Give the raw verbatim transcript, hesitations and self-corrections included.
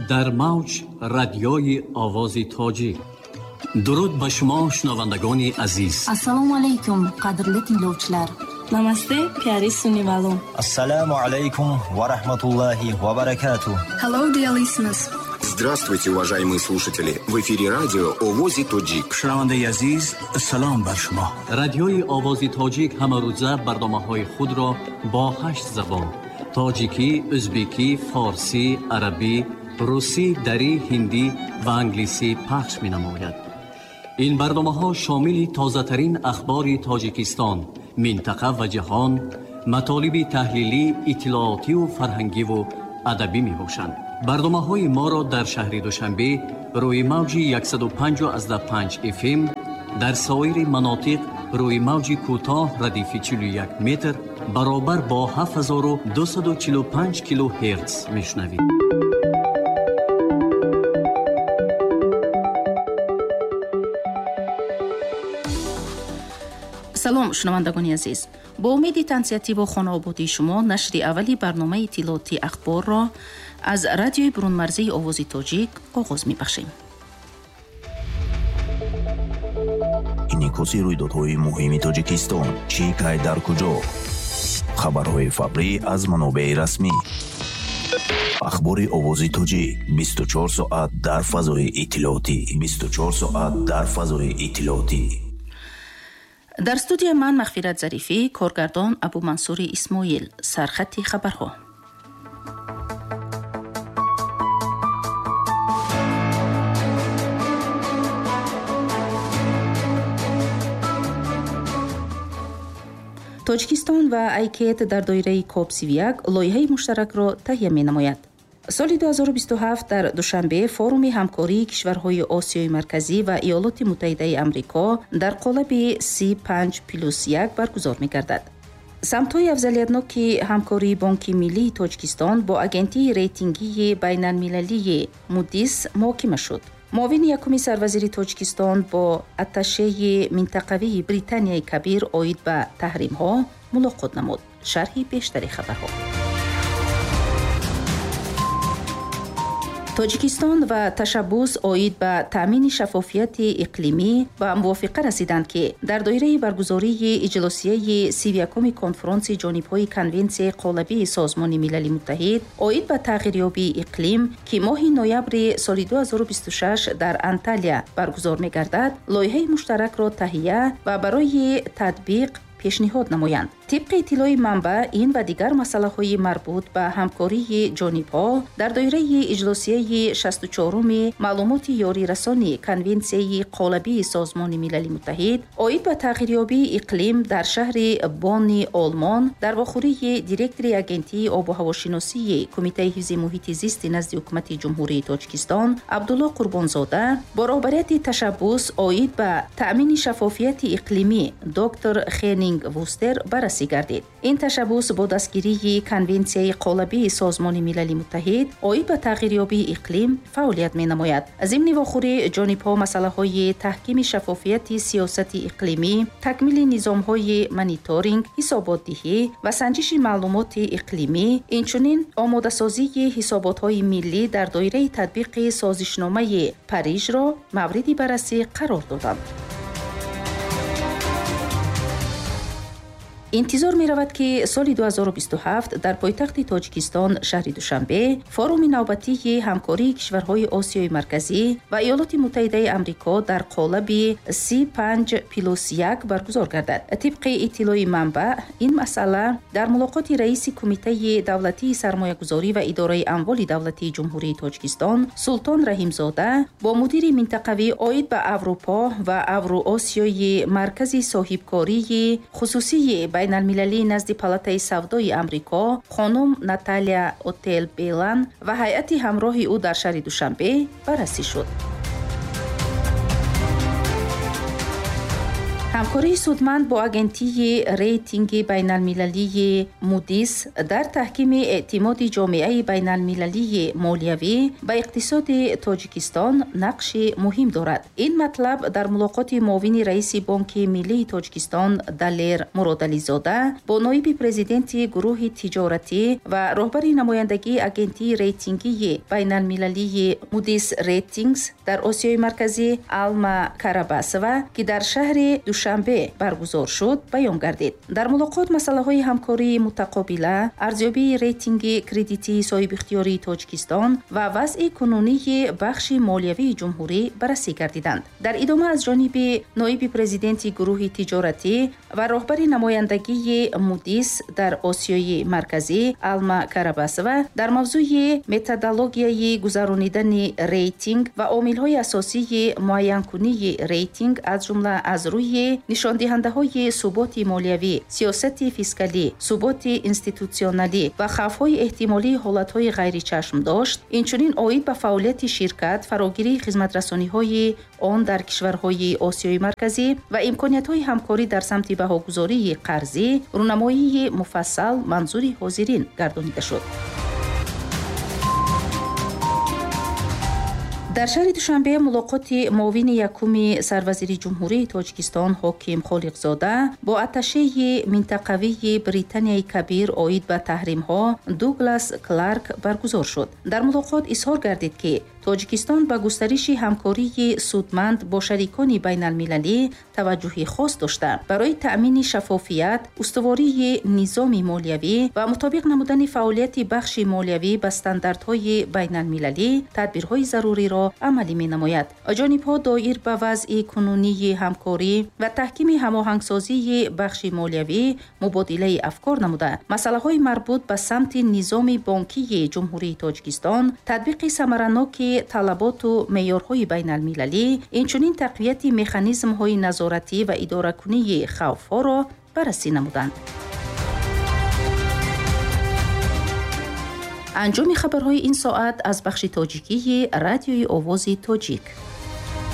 در موج رادیوی آواز تاجیک. درود به شما شنوندگان عزیز. Assalomu alaykum qadrli tinglovchilar. Namaste pyari sunnivalon. Assalomu alaykum va rahmatullohi va barakatuh. Hello dear listeners. Здравствуйте, уважаемые слушатели. В эфире радио Овози Тоджик. شنونده عزیز، سلام بر شما. رادیوی آواز تاجیک همه روزه برنامه‌های خود را با هشت زبان: تاجیکی، ازبکی، فارسی، عربی، روسی، دری، هندی و انگلیسی پخش می‌نماید. این برنامه‌ها شامل تازه‌ترین اخبار تاجیکستان، منطقه و جهان، مطالب تحلیلی، اطلاعاتی و فرهنگی و ادبی می‌باشند. برنامه‌های ما را در شهر دوشنبه روی موج صد و پنج و پنج اف ام، در سایر مناطق روی موج کوتاه ردیف چهل و یک متر برابر با هفت هزار و دویست و چهل و پنج کیلو هرتز میشنوید. سلام شنوندگان عزیز. با امید تنصیتی و خانوادگی شما نشر اولی برنامه اطلاعاتی اخبار را از رادیوی برون مرزی آواز تاجیک آغاز می‌بخشیم. انعکاس رویدادهای مهم تاجیکستان، چی که در کجا، خبرهای فوری از منابع رسمی، اخبار آواز تاجیک بیست و چهار ساعت در فضای اطلاعاتی بیست و چهار ساعت در فضای اطلاعاتی. در استودیو من مغفرت ظریفی، کارگردان ابو منصور اسماعیل. سرخط خبرها. تاجیکستان و ایکت در دایره کوب سی و یک لایحه مشترک را تهیه می‌نماید. سال دو هزار و بیست و هفت در دوشنبه فروم همکاری کشورهای آسیای مرکزی و ایالات متحده آمریکا در قالب سی پنج پلس یک برگزار می‌گردد. سمت‌های افضلیت‌ناک همکاری بانک ملی تاجیکستان با اجنسی ریتینگی بین‌المللی مودیس محاکمه شد. معاون یکم سروزیر تاجیکستان با اتشه منطقوی بریتانیای کبیر عاید به تحریم‌ها ملاقات نمود. شرح بیشتر خبرها. تاجیکستان و تشبث عاید به تامین شفافیت اقلیمی و موافقه رسیدند که در دایره برگزاری اجلاسیه سی و یکم کنفرانس جانب‌های کنونسیون قالبی سازمان ملل متحد عاید به تغییریابی اقلیم که ماه نوامبر سال دو هزار و بیست و شش در انتالیا برگزار می‌گردد، لایحه مشترک را تهیه و برای تطبیق پیشنهاد نمایند. طبق اطلاع منبع، این و دیگر مسائل مربوط به همکاری جانب‌ها در دایره اجلاسیه شصت و چهارم معلومات یاری رسانی کنونسیون قالبی سازمان ملل متحد عاید به تغییریابی اقلیم در شهر بان آلمان در واخوری دیرکتور اجنسی آب و هواشناسی کمیته حفظ محیط زیست نزد حکومت جمهوری تاجیکستان عبدالله قربانزاده با رهبریت تشبث عاید به تأمین شفافیت اقلیمی دکتر خینینگ ووستر بررسی گردید. این تشبث با دستگیری کنونسیون قالبی سازمان ملل متحد عاید به تغییریابی اقلیم فعالیت می‌نماید. از این واخوری جانب‌ها مسائل‌های تحکیم شفافیت سیاست اقلیمی، تکمیل نظام‌های مانیتورینگ، حسابات‌دهی و سنجش معلومات اقلیمی، اینچنین آماده‌سازی حسابات‌های ملی در دایره تطبیق سازشنامه پاریژ را مورد بررسی قرار دادند. انتظار می رود که سال دو هزار و بیست و هفت در پایتخت تاجیکستان شهر دوشنبه فروم نوبتی همکاری کشورهای آسیای مرکزی و ایالات متحده آمریکا در قالب سی پنج پلس یک برگزار گردد. طبق اطلاع منبع، این مسئله در ملاقات رئیس کمیته دولتی سرمایه‌گذاری و اداره اموال دولتی جمهوری تاجیکستان سلطان رحیمزاده با مدیر منطقوی عاید به اروپا و اوراسیای مرکزی صاحبکاری خصوصی بین المللی نزد پالاتای سودای آمریکا خانم ناتالیا اوتل بیلان و هیئت همراه او در شهر دوشنبه بررسی شد. همکاری سودمند با اجنسی ریتینگ بین المللی مودیس در تحکیم اعتماد جامعه بین المللی مالیوی به اقتصاد تاجیکستان نقش مهم دارد. این مطلب در ملاقات معاون رئیس بانک ملی تاجیکستان دلیر مرادعلی زاده با نایب پرزیدنت گروه تجارتی و رهبر نمایندگی اجنسی ریتینگی بین المللی مودیس ریتینگز در آسیای مرکزی آلما کاراباسова که در شهر دوشنبه برگزار شد بیان گردید. در ملاقات مسائل همکاری متقابله، ارزیابی ریتینگ کردیتی صاحب اختیاری تاجیکستان و وضع کنونی بخش مالیوی جمهوری بررسی گردیدند. در ادامه از جانب نایب پرزیدنت گروه تجارتی و رهبر نمایندگی مودیس در آسیای مرکزی آلما کاراباسова در موضوع متدولوژیای گذرانیدن ریتینگ و عامل‌های اساسی معین کنی ریتینگ از جمله از روی نشان دهنده های ثبات مالیوی، سیاست فیسکالی، ثبات اینستیتوسیونالی و خوف‌های احتمالی حالت‌های غیر چشم داشت، اینچنین آید به فعالیت شرکت، فراگیری خدمت‌رسانی‌های آن در کشورهای آسیای مرکزی و امکانیت‌های همکاری در سمت بهاگذاری قرضی، رونمایی مفصل منظور حاضرین گردانیده شد. در شهر دوشنبه ملاقات معاون یکم سروزیر جمهوری تاجیکستان حاکم خالقزاده با اتشه منطقوی بریتانیای کبیر آید به تحریم‌ها دوگلاس کلارک برگزار شد. در ملاقات اظهار گردید که تاجیکستان به گسترش همکاری سودمند با شریکان بین المللی توجه خاص داشته برای تأمین شفافیت، استواری نظام مالیوی و مطابق نمودن فعالیت بخش مالیوی به استانداردهای بین المللی تدبیرهای ضروری را عملی می نماید. جانب‌ها دایر به وضع کنونی همکاری و تحکیم هماهنگسازی بخش مالیوی مبادله افکار نموده مسائل‌های مربوط به سمت نظام بانکی جمهوری تاجیکستان، تطبیق ثمرناک طلبات و معیارهای بین المللی، اینچنین تقویت مکانیزم‌های نظارتی و اداره‌کنی خوف‌ها را بررسی نمودند. انجام خبرهای این ساعت از بخش تاجیکی رادیوی آواز تاجیک.